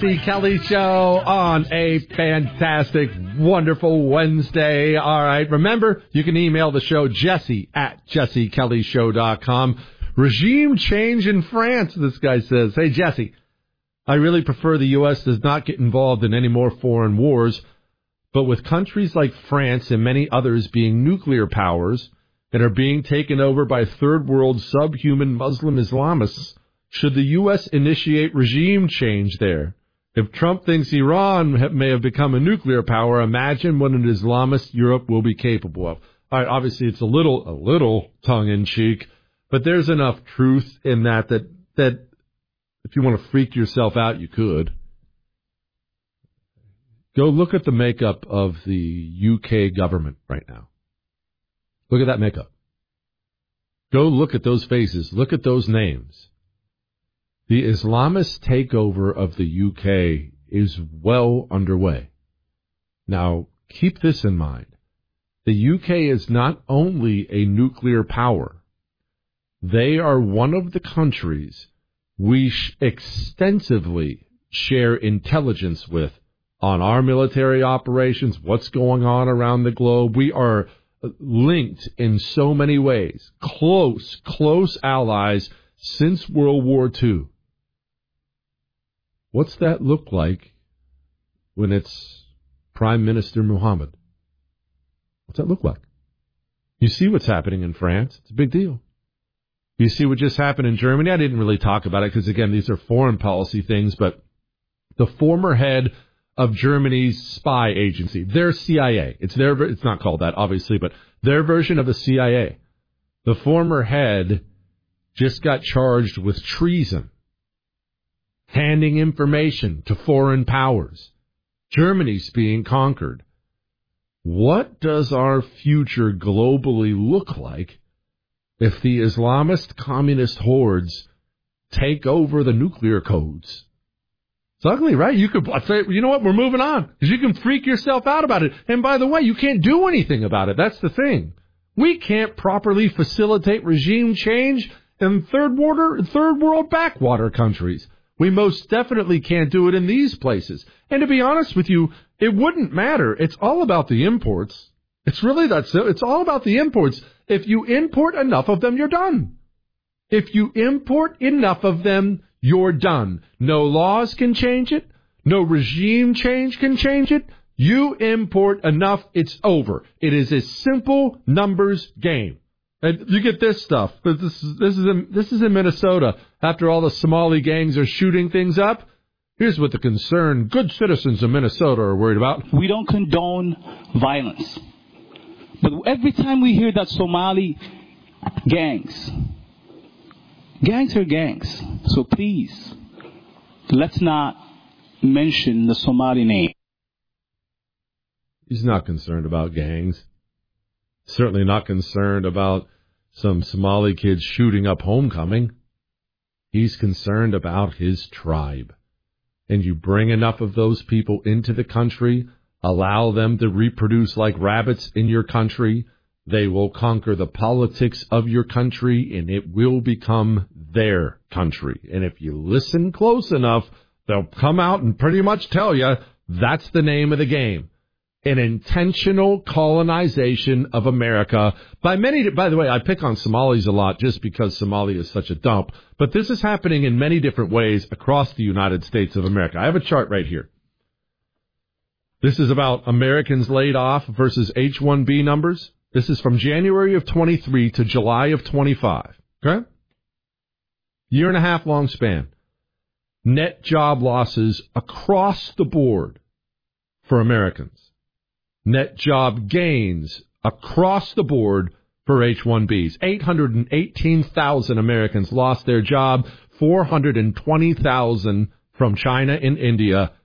The Kelly Show on a fantastic, wonderful Wednesday. All right. Remember, you can email the show, Jesse@JesseKellyShow.com. Regime change in France, this guy says. Hey, Jesse, I really prefer the U.S. does not get involved in any more foreign wars, but with countries like France and many others being nuclear powers and are being taken over by third world subhuman Muslim Islamists, should the U.S. initiate regime change there? If Trump thinks Iran may have become a nuclear power, imagine what an Islamist Europe will be capable of. All right, obviously it's a little tongue-in-cheek, but there's enough truth in that if you want to freak yourself out, you could. Go look at the makeup of the UK government right now. Look at that makeup. Go look at those faces. Look at those names. The Islamist takeover of the UK is well underway. Now, keep this in mind. The UK is not only a nuclear power. They are one of the countries we extensively share intelligence with on our military operations, what's going on around the globe. We are linked in so many ways. Close allies since World War II. What's that look like when it's Prime Minister Mohammed? What's that look like? You see what's happening in France. It's a big deal. You see what just happened in Germany. I didn't really talk about it because, again, these are foreign policy things, but the former head of Germany's spy agency, their CIA, it's not called that, obviously, but their version of the CIA, the former head just got charged with treason. Handing information to foreign powers. Germany's being conquered. What does our future globally look like if the Islamist communist hordes take over the nuclear codes? It's ugly, right? You could say, you know what, we're moving on, because you can freak yourself out about it. And by the way, you can't do anything about it. That's the thing. We can't properly facilitate regime change in third world backwater countries. We most definitely can't do it in these places. And to be honest with you, it wouldn't matter. It's all about the imports. It's really that simple. It's all about the imports. If you import enough of them, you're done. If you import enough of them, you're done. No laws can change it. No regime change can change it. You import enough, it's over. It is a simple numbers game. And you get this stuff, but this is in Minnesota. After all the Somali gangs are shooting things up, here's what the concerned good citizens of Minnesota are worried about. We don't condone violence. But every time we hear that Somali gangs are gangs. So please, let's not mention the Somali name. He's not concerned about gangs. Certainly not concerned about some Somali kids shooting up homecoming. He's concerned about his tribe. And you bring enough of those people into the country, allow them to reproduce like rabbits in your country, they will conquer the politics of your country, and it will become their country. And if you listen close enough, they'll come out and pretty much tell you that's the name of the game. An intentional colonization of America by the way, I pick on Somalis a lot just because Somalia is such a dump, but this is happening in many different ways across the United States of America. I have a chart right here. This is about Americans laid off versus H-1B numbers. This is from January of 23 to July of 25. Okay? Year and a half long span. Net job losses across the board for Americans. Net job gains across the board for H-1Bs. 818,000 Americans lost their job. 420,000 from China and India